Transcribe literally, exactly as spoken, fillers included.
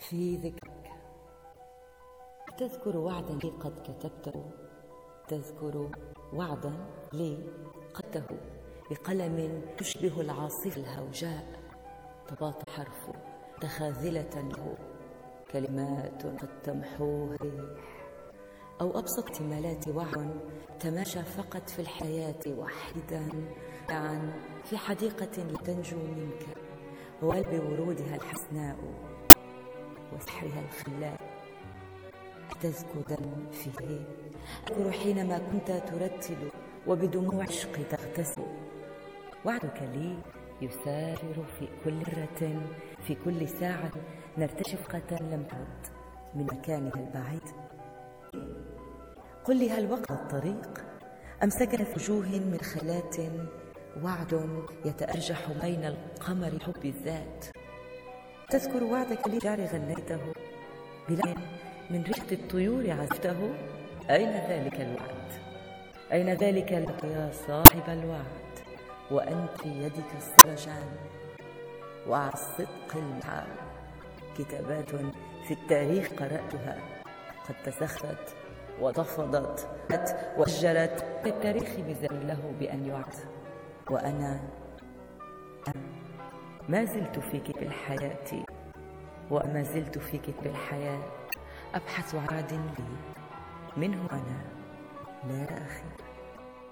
في ذكرك. تذكر وعدا لي قد كتبته، تذكر وعدا لي قدته بقلم تشبه العاصفة الهوجاء، تباطأ حرفه تخاذلة له كلمات قد تمحوه ريح، أو أبسط احتمالات وعد تماشى فقط في الحياة وحيدا عن في حديقة لا تنجو منك، وال بورودها الحسناء وسحرها الخلاء. أتذكر دم فيه، أذكر حينما كنت ترتل وبدموع عشق تغتسل. وعدك لي يسافر في كل مرة، في كل ساعة نرتشف قة لم تعد من مكانها البعيد. قل لي، هل وقت الطريق أم سكن في وجوه من خلات وعد يتأرجح بين القمر حب الذات؟ تذكر وعدك لي شعر غنيته بلحن من ريحة الطيور عزفته؟ أين ذلك الوعد؟ أين ذلك الوعد يا صاحب الوعد؟ وأنت في يدك السرجان وعلى الصدق المحال كتابات في التاريخ قرأتها قد تسخت وتفضت وشجرت التاريخ بذل له بأن يعد. وأنا ما زلت فيك بالحياة، وما زلت فيك بالحياة أبحث عن وعد لي منه أنا لا آخر.